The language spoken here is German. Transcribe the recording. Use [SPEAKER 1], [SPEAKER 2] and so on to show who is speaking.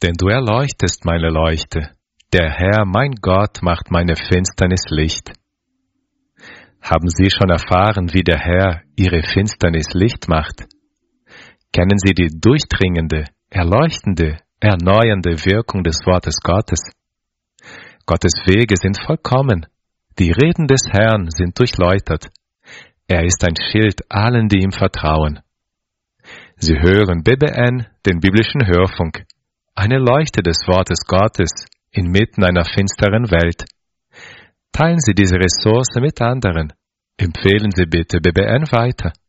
[SPEAKER 1] Denn du erleuchtest meine Leuchte. Der Herr, mein Gott, macht meine Finsternis Licht. Haben Sie schon erfahren, wie der Herr Ihre Finsternis Licht macht? Kennen Sie die durchdringende, erleuchtende, erneuernde Wirkung des Wortes Gottes? Gottes Wege sind vollkommen. Die Reden des Herrn sind durchläutert. Er ist ein Schild allen, die ihm vertrauen. Sie hören BBN, den biblischen Hörfunk, eine Leuchte des Wortes Gottes inmitten einer finsteren Welt. Teilen Sie diese Ressource mit anderen. Empfehlen Sie bitte BBN weiter.